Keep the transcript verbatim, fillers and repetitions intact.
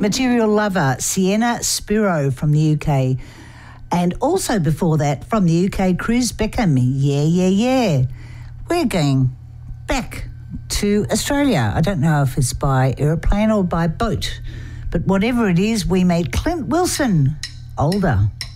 Material Lover, Sienna Spiro from the U K. And also before that, from the U K, Cruz Beckham, Yeah, Yeah, Yeah. We're going back to Australia. I don't know if it's by aeroplane or by boat, but whatever it is, we made Clint Wilson older.